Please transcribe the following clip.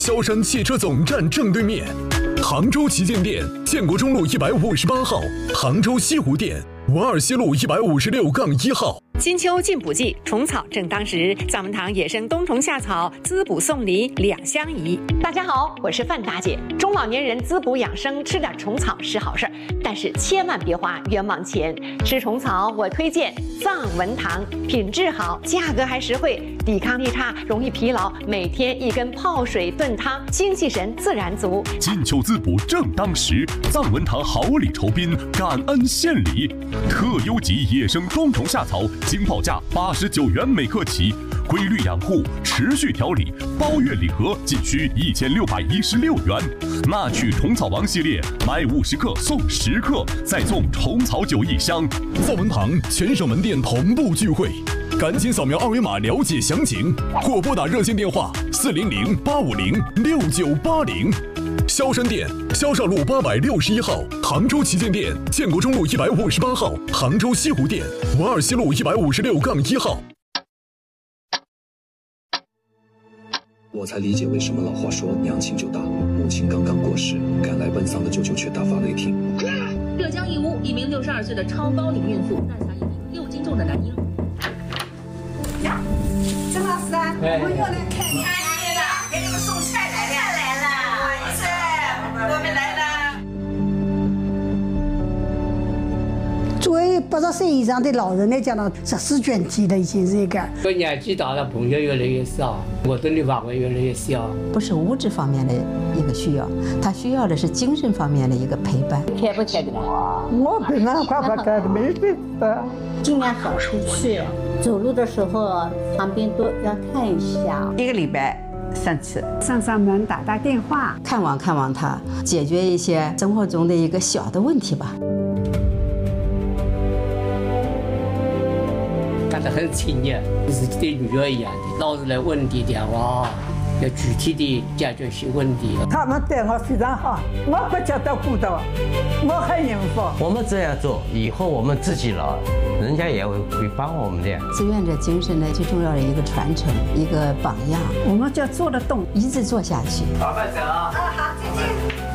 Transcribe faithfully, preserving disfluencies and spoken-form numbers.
萧山汽车总站正对面，杭州旗舰店建国中路一百五十八号，杭州西湖店文二西路一百五十六杠一号。 金秋进补季，虫草正当时，藏文堂野生冬虫夏草滋补送礼两相宜。大家好，我是范大姐。中老年人滋补养生，吃点虫草是好事，但是千万别花冤枉钱。吃虫草，我推荐藏文堂，品质好，价格还实惠，抵抗力差，容易疲劳，每天一根泡水炖汤，精气神自然足。 金秋滋补正当时，藏文堂好礼酬宾，感恩献礼，特优级野生冬虫夏草。经报价八十九元每克起，规律养护，持续调理，包月礼盒仅需一千六百一十六元。纳取虫草王系列，买五十克送十克，再送虫草酒一箱。 藏文堂全省门店同步聚会，赶紧扫描二维码了解详情，或拨打热线电话四零零八五零六九八零。萧山店萧少路八百六十一号，杭州旗舰店建国中路一百五十八号，杭州西湖店文二西路一百五十六杠一号。 我才理解为什么老话说娘亲就大，母亲刚刚过世，赶来奔丧的舅舅却大发雷霆。 浙江义乌一名六十二岁的超高龄孕妇诞下一名六斤重的男婴。 呀，曾老师啊， 哎、 我又来看你看你了，给你们送菜来了，菜来了，不好意思，我们来了。 作为八十岁以上的老人来讲呢，实施捐体的已经是一个。 我年纪大了，朋友越来越少，活动的范围越来越小。 不是物质方面的一个需要，他需要的是精神方面的一个陪伴。 开不开的？ 我本来快快开的，没事的。 尽量少出去，走路的时候旁边都要看一下。 一个礼拜三次， 上上门打打电话， 看望看望他，解决一些生活中的一个小的问题吧。 干得很亲热，跟自己的女儿一样的，老是来问你电话，要具体的解决些问题。 他们对我非常好，我不觉得孤独，我很幸福。 我们这样做，以后我们自己老，人家也会会帮我们的。 志愿者精神呢，最重要的一个传承，一个榜样， 我们就做得动， 一直做下去。 老板走。 啊，好，再见。